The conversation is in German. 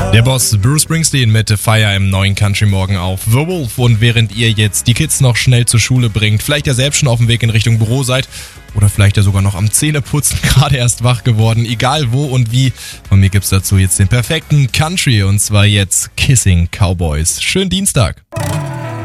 Der Boss Bruce Springsteen mit Fire im neuen Country Morgen auf The Wolf. Und während ihr jetzt die Kids noch schnell zur Schule bringt, vielleicht ja selbst schon auf dem Weg in Richtung Büro seid oder vielleicht ja sogar noch am Zähneputzen, gerade erst wach geworden, egal wo und wie, von mir gibt's dazu jetzt den perfekten Country und zwar jetzt Kissing Cowboys. Schönen Dienstag.